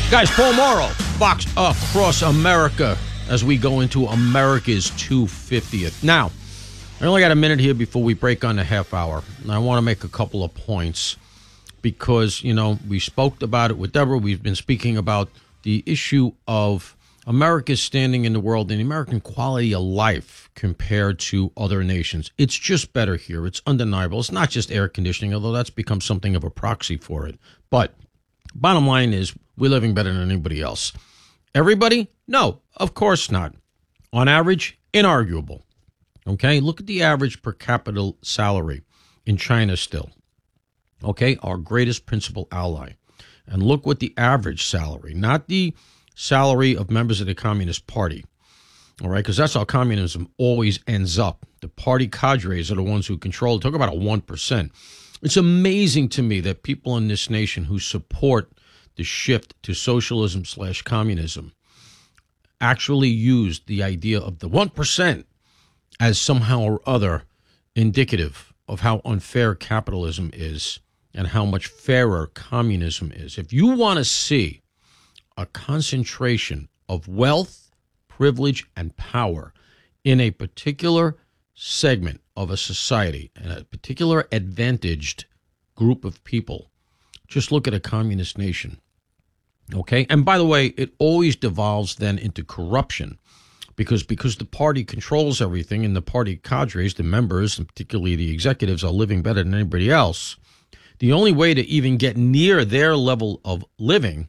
Guys, Paul Morrow, Fox Across America, as we go into America's 250th. Now, I only got a minute here before we break on the half hour, and I want to make a couple of points because, you know, we spoke about it with Deborah. We've been speaking about the issue of America's standing in the world and the American quality of life compared to other nations. It's just better here. It's undeniable. It's not just air conditioning, although that's become something of a proxy for it. But bottom line is we're living better than anybody else. Everybody? No, of course not. On average, inarguable. Okay, look at the average per capita salary in China still. Okay, our greatest principal ally. And look what the average salary, not the salary of members of the Communist Party. All right, because that's how communism always ends up. The party cadres are the ones who control it. Talk about a 1%. It's amazing to me that people in this nation who support the shift to socialism/communism actually used the idea of the 1% as somehow or other indicative of how unfair capitalism is and how much fairer communism is. If you want to see a concentration of wealth, privilege, and power in a particular segment of a society and a particular advantaged group of people, just look at a communist nation. Okay? And by the way, it always devolves then into corruption because the party controls everything and the party cadres, the members, and particularly the executives, are living better than anybody else. The only way to even get near their level of living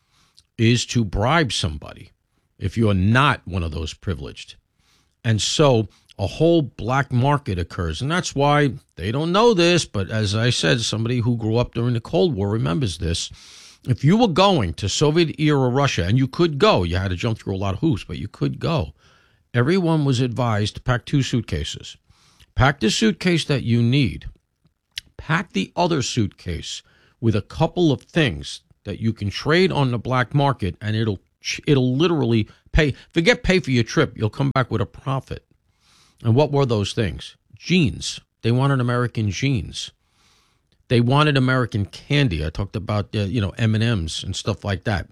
is to bribe somebody if you're not one of those privileged. And so a whole black market occurs. And that's why they don't know this, but as I said, somebody who grew up during the Cold War remembers this. If you were going to Soviet-era Russia, and you could go, you had to jump through a lot of hoops, but you could go, everyone was advised to pack 2 suitcases. Pack the suitcase that you need. Pack the other suitcase with a couple of things that you can trade on the black market, and it'll literally pay. Forget pay for your trip. You'll come back with a profit. And what were those things? Jeans. They wanted American jeans. They wanted American candy. I talked about, M&Ms and stuff like that.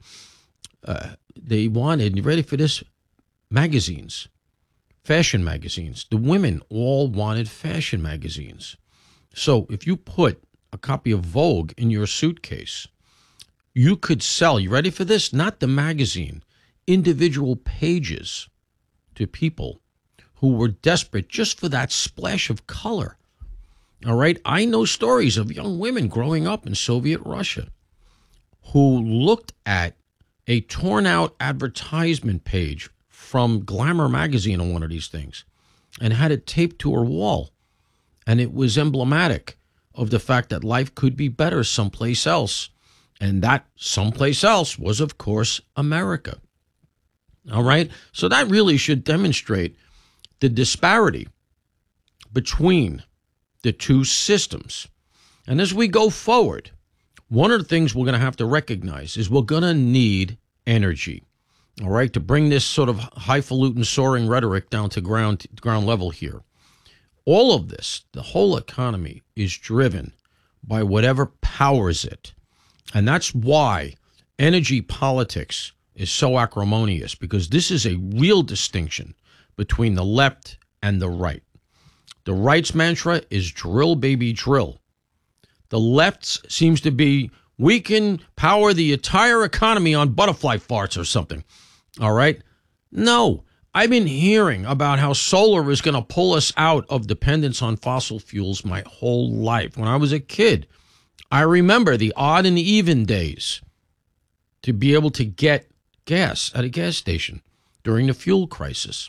They wanted, you ready for this? Magazines. Fashion magazines. The women all wanted fashion magazines. So if you put a copy of Vogue in your suitcase, you could sell, you ready for this? Not the magazine, individual pages to people who were desperate just for that splash of color. All right? I know stories of young women growing up in Soviet Russia who looked at a torn-out advertisement page from Glamour magazine on one of these things and had it taped to her wall. And it was emblematic of the fact that life could be better someplace else. And that someplace else was, of course, America. All right? So that really should demonstrate the disparity between the two systems. And as we go forward, one of the things we're going to have to recognize is we're going to need energy, all right, to bring this sort of highfalutin soaring rhetoric down to ground level here. All of this, the whole economy, is driven by whatever powers it. And that's why energy politics is so acrimonious, because this is a real distinction between the left and the right. The right's mantra is drill, baby, drill. The left's seems to be, we can power the entire economy on butterfly farts or something. All right? No. I've been hearing about how solar is going to pull us out of dependence on fossil fuels my whole life. When I was a kid, I remember the odd and even days to be able to get gas at a gas station during the fuel crisis.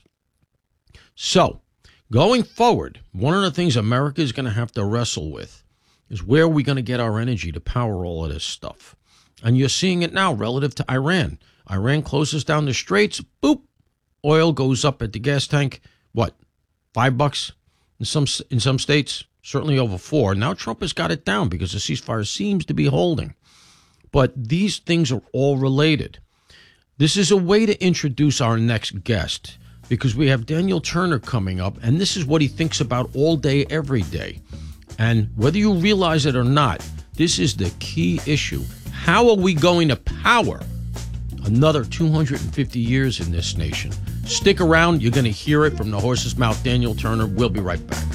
So, going forward, one of the things America is going to have to wrestle with is where are we going to get our energy to power all of this stuff? And you're seeing it now relative to Iran. Iran closes down the straits, boop, oil goes up at the gas tank, what, $5 in some states? Certainly over $4. Now Trump has got it down because the ceasefire seems to be holding. But these things are all related. This is a way to introduce our next guest because we have Daniel Turner coming up, and this is what he thinks about all day, every day. And whether you realize it or not, this is the key issue. How are we going to power Another 250 years in this nation. Stick around. You're going to hear it from the horse's mouth. Daniel Turner. We'll be right back.